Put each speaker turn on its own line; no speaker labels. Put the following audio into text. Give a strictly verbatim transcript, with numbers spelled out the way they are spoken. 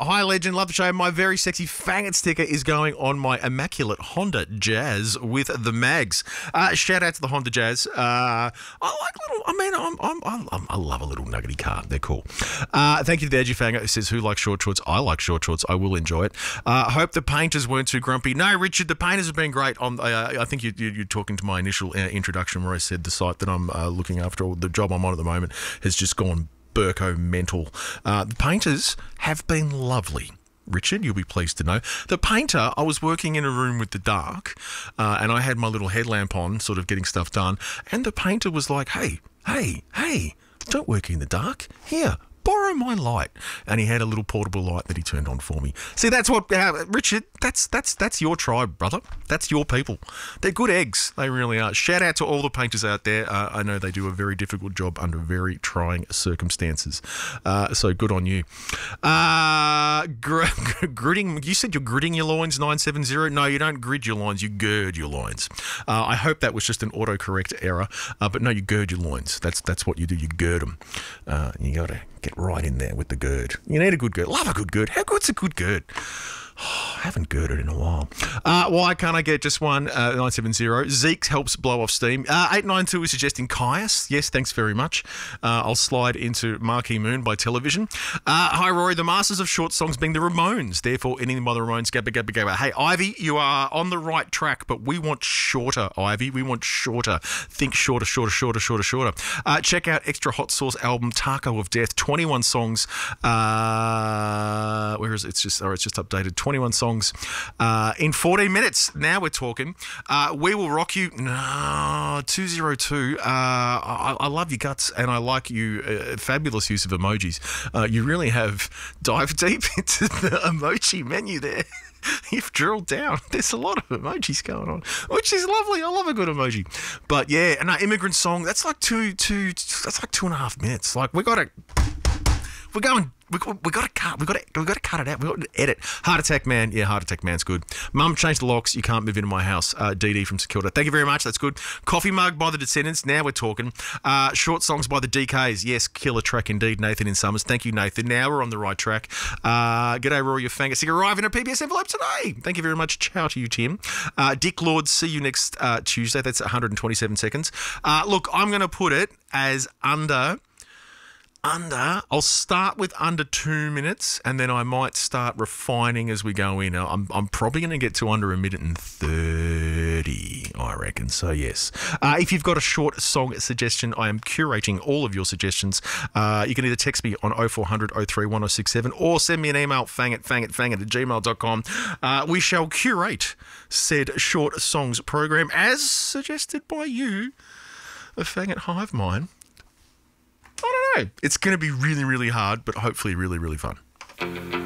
hi, legend. Love the show. My very sexy faggot sticker is going on my immaculate Honda Jazz with the mags. Uh, shout out to the Honda Jazz. Uh, I like little, I mean, I'm, I'm, I'm, I love a little nuggety car. They're cool. Uh, thank you to the Edgy Fanger who says, who likes short shorts? I like short shorts. I will enjoy it. I uh, hope the painters weren't too grumpy. No, Richard, the painters have been great. On, uh, I think you, you, you're talking to my initial uh, introduction where I said the site that I'm uh, looking after, or the job I'm on at the moment, has just gone Burko mental. Uh, the painters have been lovely. Richard, you'll be pleased to know. The painter, I was working in a room with the dark, uh, and I had my little headlamp on, sort of getting stuff done, and the painter was like, hey, hey, hey, don't work in the dark. Here, borrow my light. And he had a little portable light that he turned on for me. See, that's what, uh, Richard, that's that's that's your tribe, brother. That's your people. They're good eggs. They really are. Shout out to all the painters out there. Uh, I know they do a very difficult job under very trying circumstances. Uh, so good on you. Uh, gr- gritting, you said you're gritting your loins, nine seven zero. No, you don't grid your loins, you gird your loins. Uh, I hope that was just an autocorrect error. Uh, but no, you gird your loins. That's, that's what you do. You gird them. Uh, you got to get right in there with the gird. You need a good gird. Love a good gird. How good's a good gird? Oh, I haven't girded in a while. Uh, why can't I get just one? Uh, nine seven zero. Zeke helps blow off steam. Uh, eight nine two is suggesting Caius. Yes, thanks very much. Uh, I'll slide into Marquee Moon by Television. Uh, hi, Rory. The masters of short songs being the Ramones. Therefore, anything by the Ramones. Gabba, gabba, gabba. Hey, Ivy, you are on the right track, but we want shorter, Ivy. We want shorter. Think shorter, shorter, shorter, shorter, shorter. Uh, check out Extra Hot Sauce album, Taco of Death. twenty-one songs. Uh, where is it? It's just, or it's just updated. twenty-one songs uh, in fourteen minutes. Now we're talking. Uh, we Will Rock You. No, two oh two. Uh, I, I love your guts and I like you. Uh, fabulous use of emojis. Uh, you really have dived deep into the emoji menu there. You've drilled down. There's a lot of emojis going on, which is lovely. I love a good emoji. But yeah, and an immigrant song. That's like two, two. That's like two and a half minutes. Like we got to. We're going. We we got to cut. We got to. We got to cut it out. We got to edit. Heart Attack Man. Yeah, Heart Attack Man's good. Mum, change the locks. You can't move into my house. Uh, D D from Security. Thank you very much. That's good. Coffee Mug by the Descendants. Now we're talking. Uh, short songs by the D Ks. Yes, killer track indeed. Nathan in Summers. Thank you, Nathan. Now we're on the right track. Uh, g'day, Rory. Your fanga stick arrive in a P B S envelope today. Thank you very much. Ciao to you, Tim. Uh, Dick Lord. See you next uh, Tuesday. That's one hundred twenty-seven seconds. Uh, look, I'm going to put it as under. Under, I'll start with under two minutes and then I might start refining as we go in. I'm, I'm probably going to get to under a minute and thirty, I reckon. So, yes. Uh, if you've got a short song suggestion, I am curating all of your suggestions. Uh, you can either text me on oh four hundred, oh three one, oh six seven or send me an email, fangit, fangit, fangit at gmail dot com. Uh, we shall curate said short songs program as suggested by you, a Fangit Hive Mind. I don't know. It's going to be really, really hard, but hopefully really, really fun.